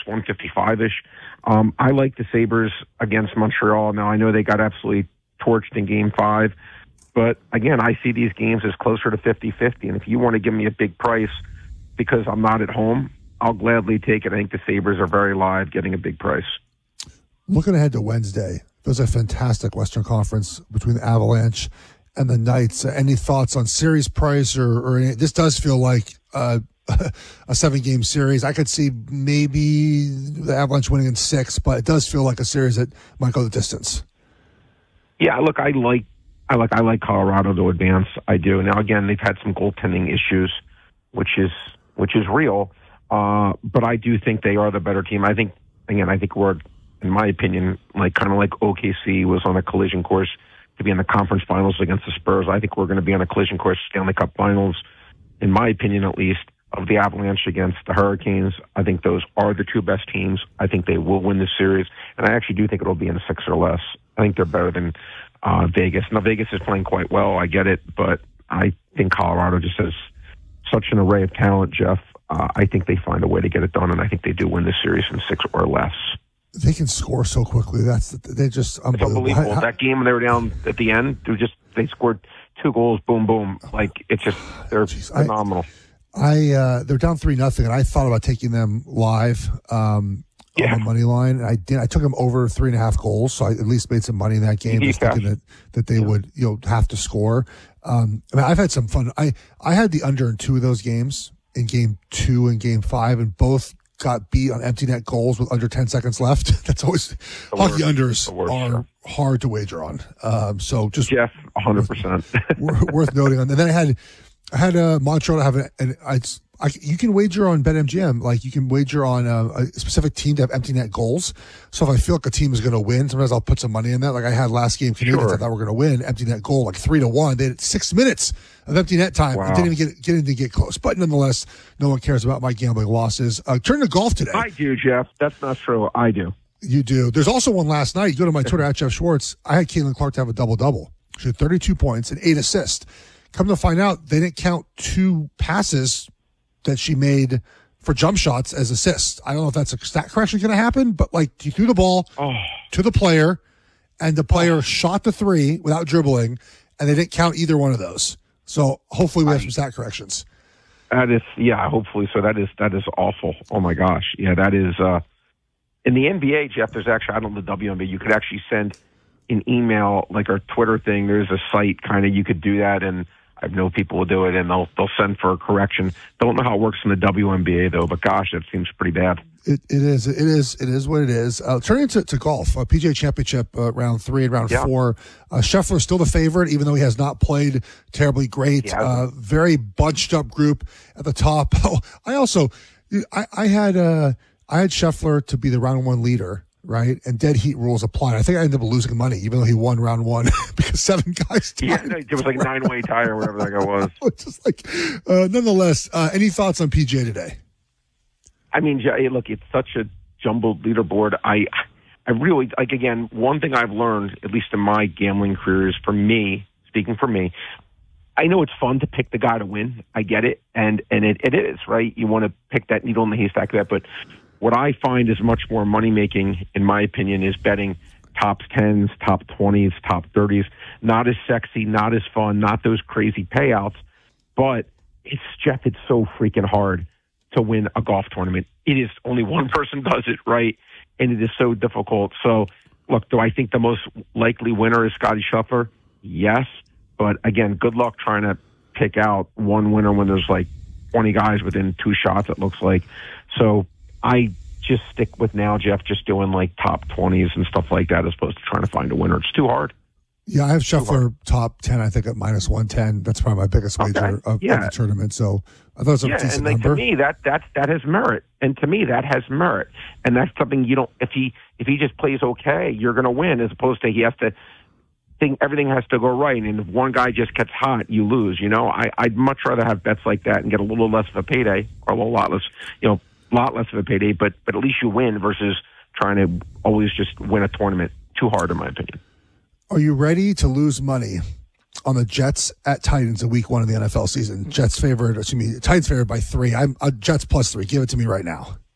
155-ish. I like the Sabres against Montreal. Now, I know they got absolutely torched in Game 5, but again, I see these games as closer to 50-50, and if you want to give me a big price because I'm not at home, I'll gladly take it. I think the Sabres are very live, getting a big price. Looking ahead to Wednesday, there's a fantastic Western Conference between the Avalanche and the Knights. Any thoughts on series price or any? This does feel like a 7-game series. I could see maybe the Avalanche winning in 6, but it does feel like a series that might go the distance. Yeah, look, I like Colorado to advance. I do. Now, again, they've had some goaltending issues, which is real. But I do think they are the better team. I think we're, in my opinion, kind of like OKC was on a collision course to be in the conference finals against the Spurs. I think we're going to be on a collision course, Stanley Cup Finals, in my opinion at least, of the Avalanche against the Hurricanes. I think those are the two best teams. I think they will win this series, and I actually do think it'll be in 6 or less. I think they're better than Vegas. Now, Vegas is playing quite well. I get it, but I think Colorado just has such an array of talent, Jeff. I think they find a way to get it done, and I think they do win this series in 6 or less. They can score so quickly. They just unbelievable. It's unbelievable. That game, they were down at the end. They scored 2 goals. Boom, boom. They're phenomenal. They're down 3-0, and I thought about taking them live on the money line. I did. I took them over 3.5 goals, so I at least made some money in that game. Just thinking that they would have to score. I've had some fun. I had the under in 2 of those games, in Game 2 and Game 5, and both got beat on empty net goals with under 10 seconds left. That's always hockey unders are hard to wager on. So just Jeff, 100% worth noting on. And then I had Montreal to have you can wager on BetMGM. Like you can wager on a specific team to have empty net goals. So if I feel like a team is going to win, sometimes I'll put some money in that. Like I had last game, Canadiens, I thought were going to win empty net goal, like 3-1. They had 6 minutes of empty net time. Wow. I didn't even get close. But nonetheless, no one cares about my gambling losses. Turn to golf today. I do, Jeff. That's not true. I do. You do. There's also one last night. You go to my Twitter at Jeff Schwartz. I had Caitlin Clark to have a double-double. She had 32 points and 8 assists. Come to find out, they didn't count 2 passes that she made for jump shots as assists. I don't know if that's a stat correction going to happen, but she threw the ball to the player, and the player shot the 3 without dribbling, and they didn't count either one of those. So hopefully we have some stat corrections. That is, hopefully. So that is awful. Oh my gosh. Yeah, that is, in the NBA, Jeff, there's actually, I don't know the WNBA, you could actually send an email, like our Twitter thing. There's a site you could do that, and I know people will do it, and they'll send for a correction. Don't know how it works in the WNBA though, but gosh, that seems pretty bad. It is what it is. Turning to golf, PGA Championship round 3 and round 4. Scheffler still the favorite, even though he has not played terribly great. Very bunched up group at the top. I had Scheffler to be the round 1 leader. Right, and dead heat rules apply. I think I ended up losing money, even though he won round 1 because 7 guys tied. Yeah, it was like 9-way tie or whatever that guy was. Just nonetheless, any thoughts on PGA today? I mean, look, it's such a jumbled leaderboard. I really again, one thing I've learned, at least in my gambling career, is speaking for me, I know it's fun to pick the guy to win. I get it, and it is right. You want to pick that needle in the haystack, but what I find is much more money-making, in my opinion, is betting top 10s, top 20s, top 30s. Not as sexy, not as fun, not those crazy payouts. But it's so freaking hard to win a golf tournament. It is only one person does it, right? And it is so difficult. So, look, do I think the most likely winner is Scottie Scheffler? Yes. But, again, good luck trying to pick out one winner when there's 20 guys within 2 shots, it looks like. So I just stick with now, Jeff, just doing top 20s and stuff like that as opposed to trying to find a winner. It's too hard. Yeah, I have Scheffler top 10, I think, at minus 110. That's probably my biggest wager of the tournament. So I thought it was a decent number. To me, that has merit. And to me, that has merit. And that's something you don't, if he just plays okay, you're going to win, as opposed to he has to think everything has to go right. And if one guy just gets hot, you lose. I'd much rather have bets like that and get a little less of a payday, or a lot less, lot less of a payday, but at least you win versus trying to always just win a tournament. Too hard, in my opinion. Are you ready to lose money on the Jets at Titans in week 1 of the NFL season? Titans favored by 3. I'm Jets plus 3. Give it to me right now.